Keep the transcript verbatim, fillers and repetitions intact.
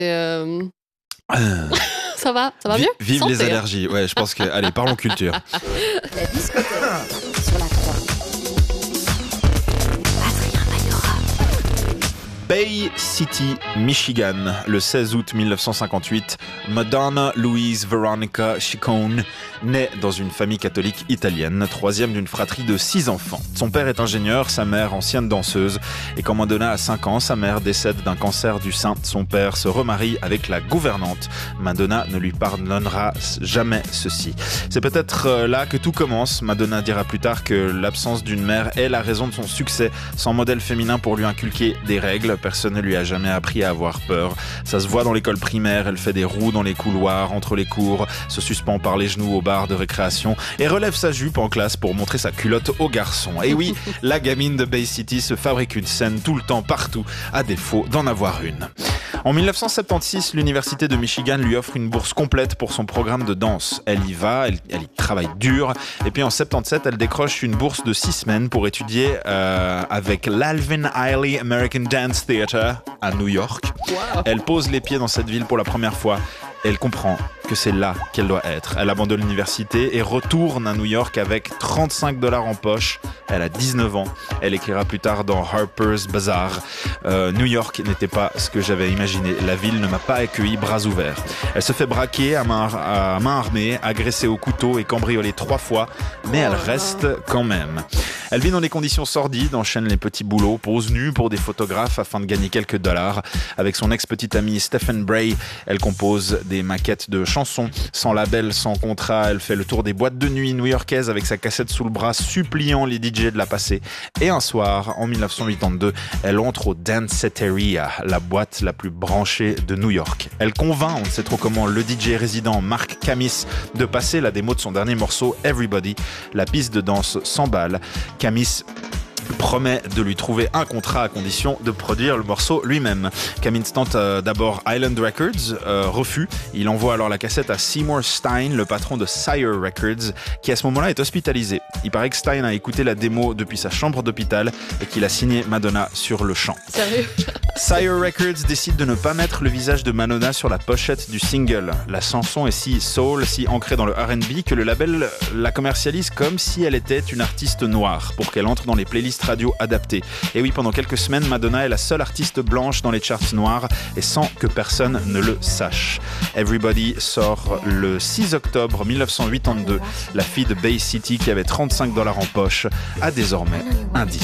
Euh... Euh, ça va, ça va vi- mieux. Vive Santé, les hein. allergies. Ouais, je pense que. Allez, parlons culture. La discothèque sur la trois. Adrien Mayora. Bay City, Michigan, le seize août mille neuf cent cinquante-huit, Madonna Louise Veronica Ciccone naît dans une famille catholique italienne, troisième d'une fratrie de six enfants. Son père est ingénieur, sa mère ancienne danseuse, et quand Madonna a cinq ans, sa mère décède d'un cancer du sein. Son père se remarie avec la gouvernante. Madonna ne lui pardonnera jamais ceci. C'est peut-être là que tout commence. Madonna dira plus tard que l'absence d'une mère est la raison de son succès. Sans modèle féminin pour lui inculquer des règles, personne ne lui a jamais appris à avoir peur. Ça se voit dans l'école primaire, elle fait des roues dans les couloirs, entre les cours, se suspend par les genoux au bar de récréation et relève sa jupe en classe pour montrer sa culotte aux garçons. Et oui, la gamine de Bay City se fabrique une scène tout le temps, partout, à défaut d'en avoir une. En mille neuf cent soixante-seize, l'université de Michigan lui offre une bourse complète pour son programme de danse. Elle y va, elle, elle y travaille dur, et puis en soixante-dix-sept, elle décroche une bourse de six semaines pour étudier euh, avec l'Alvin Ailey American Dance Theatre à New York. Wow. Elle pose les pieds dans cette ville pour la première fois. Elle comprend que c'est là qu'elle doit être. Elle abandonne l'université et retourne à New York avec trente-cinq dollars en poche. Elle a dix-neuf ans. Elle écrira plus tard dans Harper's Bazaar. Euh, New York n'était pas ce que j'avais imaginé. La ville ne m'a pas accueilli bras ouverts. Elle se fait braquer à main, à main armée, agressée au couteau et cambriolée trois fois, mais elle reste quand même. Elle vit dans des conditions sordides, enchaîne les petits boulots, pose nue pour des photographes afin de gagner quelques dollars. Avec son ex-petit ami Stephen Bray, elle compose des maquettes de chansons. Sans label, sans contrat, elle fait le tour des boîtes de nuit new-yorkaises avec sa cassette sous le bras, suppliant les D J de la passer. Et un soir, en mille neuf cent quatre-vingt-deux, elle entre au Danceteria, la boîte la plus branchée de New York. Elle convainc, on ne sait trop comment, le D J résident Mark Camis de passer la démo de son dernier morceau, Everybody. La piste de danse s'emballe. Camis promet de lui trouver un contrat à condition de produire le morceau lui-même. Camis tente euh, d'abord Island Records, euh, refus. Il envoie alors la cassette à Seymour Stein, le patron de Sire Records, qui à ce moment-là est hospitalisé. Il paraît que Stein a écouté la démo depuis sa chambre d'hôpital et qu'il a signé Madonna sur le champ. Sérieux? Sire Records décide de ne pas mettre le visage de Madonna sur la pochette du single. La chanson est si soul, si ancrée dans le R and B que le label la commercialise comme si elle était une artiste noire pour qu'elle entre dans les playlists radio adaptées. Et oui, pendant quelques semaines, Madonna est la seule artiste blanche dans les charts noirs et sans que personne ne le sache. Everybody sort le six octobre mille neuf cent quatre-vingt-deux. La fille de Bay City qui avait trente-cinq dollars en poche a désormais un disque.